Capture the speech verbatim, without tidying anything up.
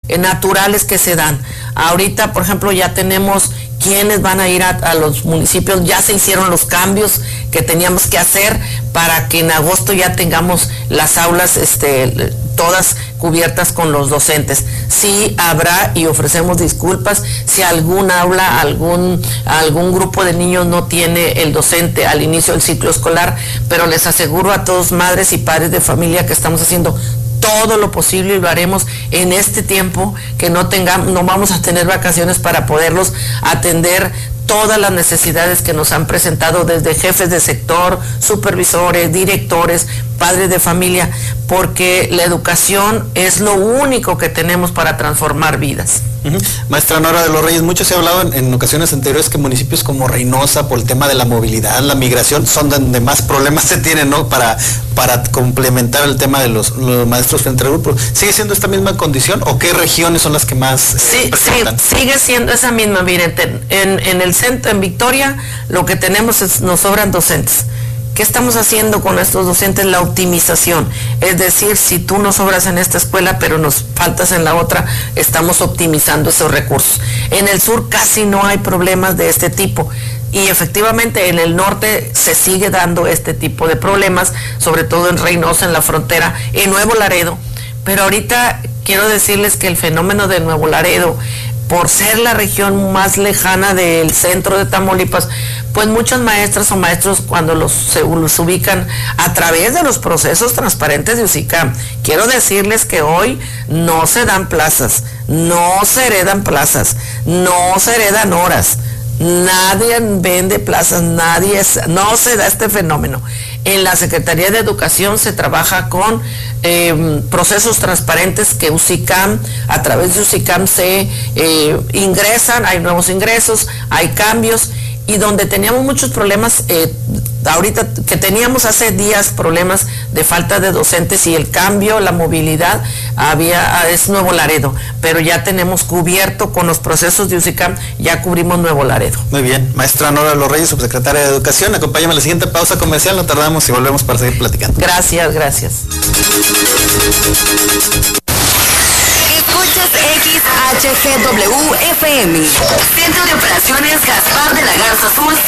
eh, naturales que se dan. Ahorita, por ejemplo, ya tenemos quienes van a ir a, a los municipios, ya se hicieron los cambios que teníamos que hacer para que en agosto ya tengamos las aulas este, todas cubiertas con los docentes. Sí habrá y ofrecemos disculpas si algún aula, algún, algún grupo de niños no tiene el docente al inicio del ciclo escolar, pero les aseguro a todos madres y padres de familia que estamos haciendo todo lo posible y lo haremos en este tiempo que no tengamos, no vamos a tener vacaciones para poderlos atender todas las necesidades que nos han presentado desde jefes de sector, supervisores, directores, padres de familia, porque la educación es lo único que tenemos para transformar vidas. Uh-huh. Maestra Nora de los Reyes, mucho se ha hablado en, en ocasiones anteriores que municipios como Reynosa, por el tema de la movilidad, la migración, son donde más problemas se tienen, ¿no? Para, para complementar el tema de los, los maestros frente al grupo. ¿Sigue siendo esta misma condición o qué regiones son las que más eh, sí, presentan? Sí, sigue siendo esa misma. Miren, en, en el centro, en Victoria, lo que tenemos es, nos sobran docentes. ¿Qué estamos haciendo con estos docentes? La optimización. Es decir, si tú nos sobras en esta escuela, pero nos faltas en la otra, estamos optimizando esos recursos. En el sur casi no hay problemas de este tipo. Y efectivamente en el norte se sigue dando este tipo de problemas, sobre todo en Reynosa, en la frontera, en Nuevo Laredo. Pero ahorita quiero decirles que el fenómeno de Nuevo Laredo, por ser la región más lejana del centro de Tamaulipas, pues muchas maestras o maestros cuando los, se, los ubican a través de los procesos transparentes de USICAM, quiero decirles que hoy no se dan plazas, no se heredan plazas, no se heredan horas, nadie vende plazas, nadie, no se da este fenómeno. En la Secretaría de Educación se trabaja con eh, procesos transparentes que USICAM, a través de USICAM se eh, ingresan, hay nuevos ingresos, hay cambios, y donde teníamos muchos problemas, eh, ahorita que teníamos hace días problemas de falta de docentes y el cambio, la movilidad, había es Nuevo Laredo, pero ya tenemos cubierto con los procesos de USICAM, ya cubrimos Nuevo Laredo. Muy bien, maestra Nora de los Reyes, subsecretaria de Educación, acompáñame a la siguiente pausa comercial, no tardamos y volvemos para seguir platicando. Gracias, gracias. Escuchas X H G W F M, Centro de Operaciones Gaspar de la Garza Azul